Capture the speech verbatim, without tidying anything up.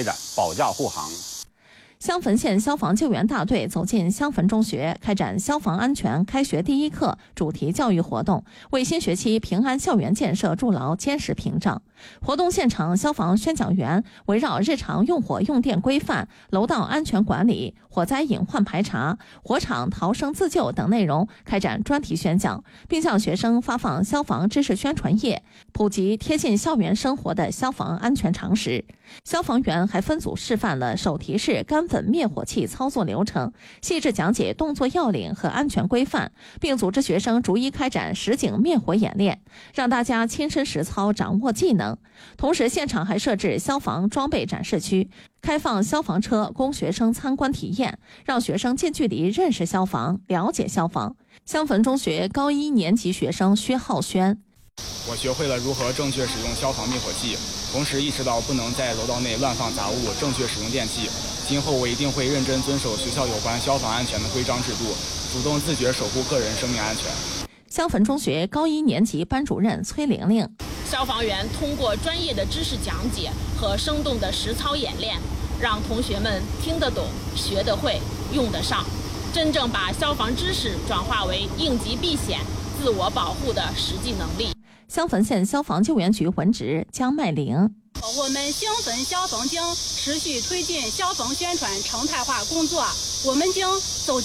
展保驾护航。 襄汾县消防救援大队走进襄汾中学，开展消防安全开学第一课主题教育活动，为新学期平安校园建设筑牢坚实屏障。活动现场，消防宣讲员围绕日常用火用电规范、楼道安全管理、火灾隐患排查、火场逃生自救等内容开展专题宣讲，并向学生发放消防知识宣传页，普及贴近校园生活的消防安全常识。消防员还分组示范了手提式干粉灭火器操作流程，细致讲解动作要领和安全规范，并组织学生逐一开展实景灭火演练，让大家亲身实操掌握技能。同时，现场还设置消防装备展示区，开放消防车供学生参观体验，让学生近距离认识消防，了解消防。襄汾中学高一年级学生薛浩轩： 我学会了如何正确使用消防灭火器，同时意识到不能在楼道内乱放杂物，正确使用电器。今后我一定会认真遵守学校有关消防安全的规章制度，主动自觉守护个人生命安全。 襄汾中学高一年级班主任崔玲玲： 消防员通过专业的知识讲解和生动的实操演练，让同学们听得懂、学得会、用得上，真正把消防知识转化为应急避险、自我保护的实际能力。 襄汾县消防救援局文职江麦玲： 我们襄汾消防经持续推进消防宣传常态化工作，我们经走